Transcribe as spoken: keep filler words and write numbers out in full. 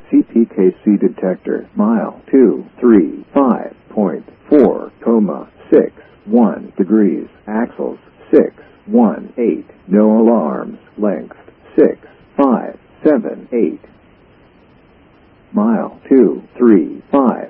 C P K C detector. Mile two three five point four, comma, six one degrees. Axles six one eight. No alarms. Length six five seven eight. Mile two three five